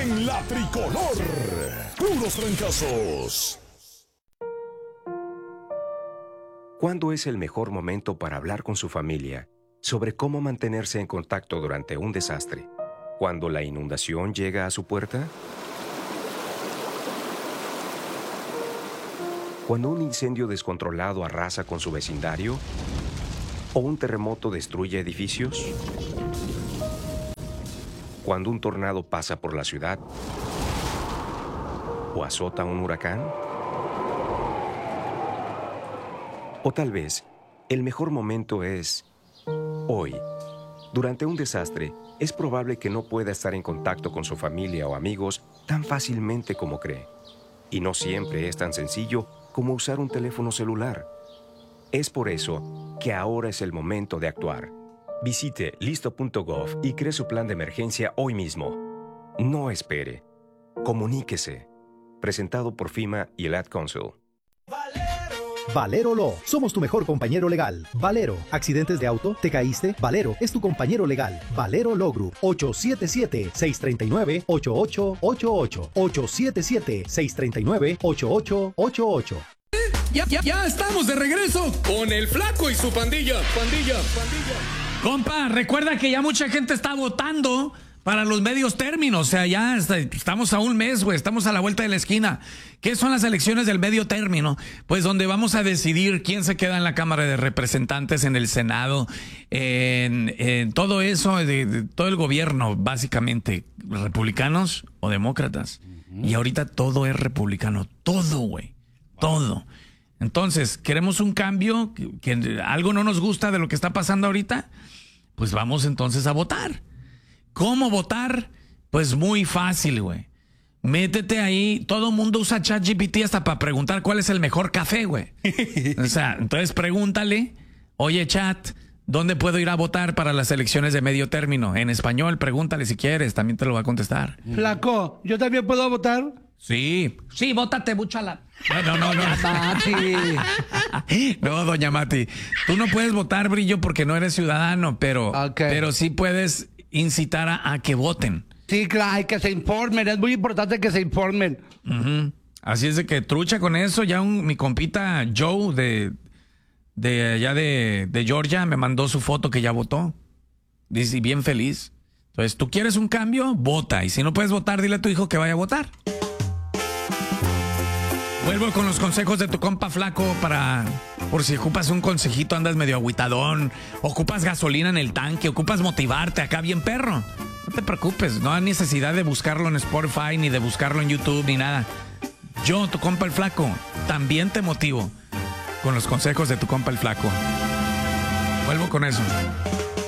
en la tricolor. Puros trancazos. ¿Cuándo es el mejor momento para hablar con su familia sobre cómo mantenerse en contacto durante un desastre? ¿Cuando la inundación llega a su puerta? ¿Cuando un incendio descontrolado arrasa con su vecindario? ¿O un terremoto destruye edificios? ¿Cuando un tornado pasa por la ciudad? ¿O azota un huracán? O tal vez, el mejor momento es hoy. Durante un desastre, es probable que no pueda estar en contacto con su familia o amigos tan fácilmente como cree. Y no siempre es tan sencillo como usar un teléfono celular. Es por eso que ahora es el momento de actuar. Visite listo.gov y cree su plan de emergencia hoy mismo. No espere. Comuníquese. Presentado por FEMA y el Ad Council. Valero Law, somos tu mejor compañero legal. Valero, accidentes de auto, te caíste, Valero es tu compañero legal. Valero Law Group, 877-639-8888. 877-639-8888. Ya estamos de regreso con el Flaco y su pandilla. Compa, recuerda que ya mucha gente está votando para los medios términos. O sea, ya estamos a un mes, güey. Estamos a la vuelta de la esquina. ¿Qué son las elecciones del medio término? Pues donde vamos a decidir quién se queda en la Cámara de Representantes, en el Senado, en todo eso, de todo el gobierno, básicamente, republicanos o demócratas. Y ahorita todo es republicano. Todo, güey. Todo. Entonces, ¿queremos un cambio? ¿Que algo no nos gusta de lo que está pasando ahorita? Pues vamos entonces a votar. ¿Cómo votar? Pues muy fácil, güey. Métete ahí. Todo el mundo usa ChatGPT hasta para preguntar cuál es el mejor café, güey. O sea, entonces pregúntale, oye, chat, ¿dónde puedo ir a votar para las elecciones de medio término? En español, pregúntale si quieres, también te lo va a contestar. Flaco, ¿yo también puedo votar? Sí, bótate mucho a la... No. Mati. No, doña Mati, tú no puedes votar, Brillo, porque no eres ciudadano, pero sí puedes incitar a que voten. Sí, claro, que se informen, es muy importante que se informen. Así es de que trucha con eso. Ya mi compita Joe de allá de Georgia me mandó su foto que ya votó. Dice, bien feliz. Entonces, ¿tú quieres un cambio? Vota. Y si no puedes votar, dile a tu hijo que vaya a votar. Vuelvo con los consejos de tu compa Flaco por si ocupas un consejito, andas medio agüitadón, ocupas gasolina en el tanque, ocupas motivarte acá bien perro. No te preocupes, no hay necesidad de buscarlo en Spotify, ni de buscarlo en YouTube, ni nada. Yo, tu compa el Flaco, también te motivo con los consejos de tu compa el Flaco. Vuelvo con eso.